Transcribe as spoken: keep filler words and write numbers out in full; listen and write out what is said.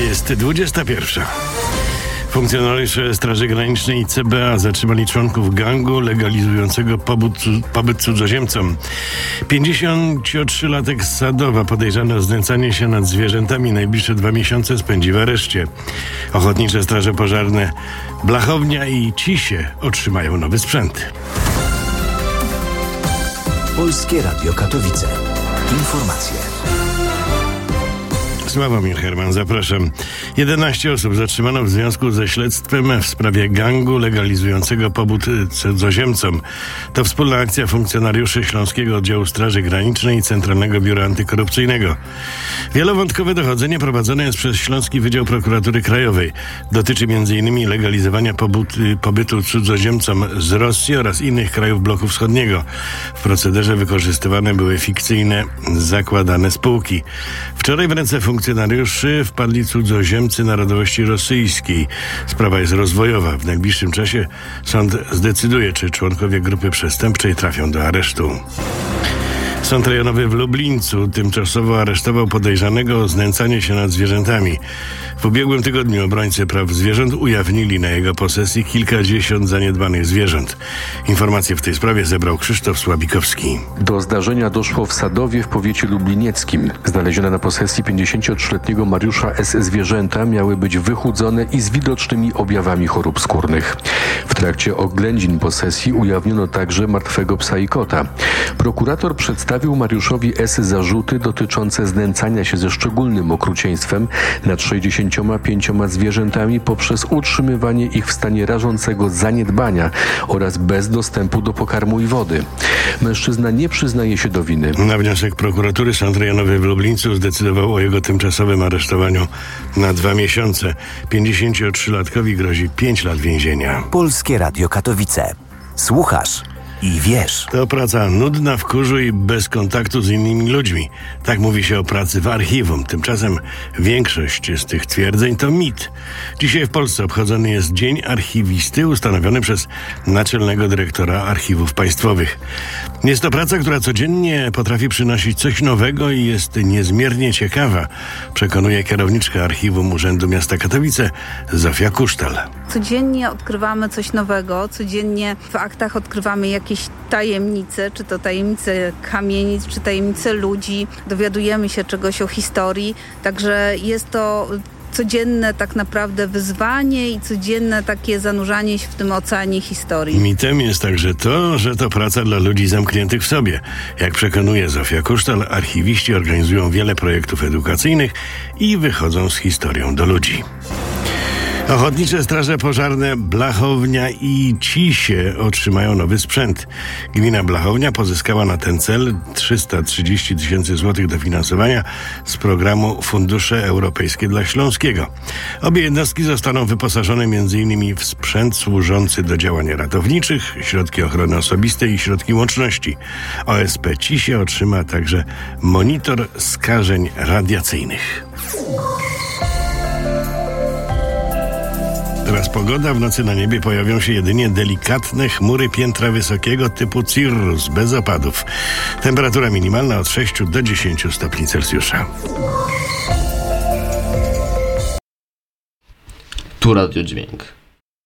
Jest dwudziesta pierwsza. Funkcjonariusze Straży Granicznej i C B A zatrzymali członków gangu legalizującego pobyt, pobyt cudzoziemcom. pięćdziesięciotrzylatek z Sadowa, podejrzany o znęcanie się nad zwierzętami, najbliższe dwa miesiące spędzi w areszcie. Ochotnicze Straże Pożarne Blachownia i Cisie otrzymają nowy sprzęt. Polskie Radio Katowice. Informacje. Sławomir Herman, zapraszam. jedenaście osób zatrzymano w związku ze śledztwem w sprawie gangu legalizującego pobyt cudzoziemcom. To wspólna akcja funkcjonariuszy Śląskiego Oddziału Straży Granicznej i Centralnego Biura Antykorupcyjnego. Wielowątkowe dochodzenie prowadzone jest przez Śląski Wydział Prokuratury Krajowej. Dotyczy m.in. legalizowania pobyt, pobytu cudzoziemcom z Rosji oraz innych krajów bloku wschodniego. W procederze wykorzystywane były fikcyjne, zakładane spółki. Wczoraj w ręce funkcjonariuszy wpadli cudzoziemcy narodowości rosyjskiej. Sprawa jest rozwojowa. W najbliższym czasie sąd zdecyduje, czy członkowie grupy przestępczej trafią do aresztu. Sąd rejonowy w Lublińcu tymczasowo aresztował podejrzanego o znęcanie się nad zwierzętami. W ubiegłym tygodniu obrońcy praw zwierząt ujawnili na jego posesji kilkadziesiąt zaniedbanych zwierząt. Informacje w tej sprawie zebrał Krzysztof Słabikowski. Do zdarzenia doszło w Sadowie w powiecie lublinieckim. Znalezione na posesji pięćdziesięciotrzyletniego Mariusza S. zwierzęta miały być wychudzone i z widocznymi objawami chorób skórnych. W trakcie oględzin posesji ujawniono także martwego psa i kota. Prokurator przedstawił Mariuszowi S. zarzuty dotyczące znęcania się ze szczególnym okrucieństwem nad sześćdziesięcioma pięcioma zwierzętami poprzez utrzymywanie ich w stanie rażącego zaniedbania oraz bez dostępu do pokarmu i wody. Mężczyzna nie przyznaje się do winy. Na wniosek prokuratury Sąd Rejonowy w Lublińcu zdecydował o jego tymczasowym aresztowaniu na dwa miesiące. pięćdziesięciotrzylatkowi grozi pięć lat więzienia. Polskie Radio Katowice. Słuchasz i wiesz. To praca nudna, w kurzu i bez kontaktu z innymi ludźmi. Tak mówi się o pracy w archiwum. Tymczasem większość z tych twierdzeń to mit. Dzisiaj w Polsce obchodzony jest Dzień Archiwisty, ustanowiony przez naczelnego dyrektora archiwów państwowych. Jest to praca, która codziennie potrafi przynosić coś nowego i jest niezmiernie ciekawa, przekonuje kierowniczka archiwum Urzędu Miasta Katowice Zofia Kusztal. Codziennie odkrywamy coś nowego, codziennie w aktach odkrywamy jakieś tajemnice, czy to tajemnice kamienic, czy tajemnice ludzi. Dowiadujemy się czegoś o historii, także jest to codzienne tak naprawdę wyzwanie i codzienne takie zanurzanie się w tym oceanie historii. Mitem jest także to, że to praca dla ludzi zamkniętych w sobie. Jak przekonuje Zofia Kusztal, archiwiści organizują wiele projektów edukacyjnych i wychodzą z historią do ludzi. Ochotnicze Straże Pożarne Blachownia i Cisie otrzymają nowy sprzęt. Gmina Blachownia pozyskała na ten cel trzysta trzydzieści tysięcy złotych dofinansowania z programu Fundusze Europejskie dla Śląskiego. Obie jednostki zostaną wyposażone m.in. w sprzęt służący do działań ratowniczych, środki ochrony osobistej i środki łączności. O S P Cisie otrzyma także monitor skażeń radiacyjnych. Teraz pogoda. W nocy na niebie pojawią się jedynie delikatne chmury piętra wysokiego typu cirrus, bez opadów. Temperatura minimalna od sześciu do dziesięciu stopni Celsjusza. Tu Radio Dźwięk.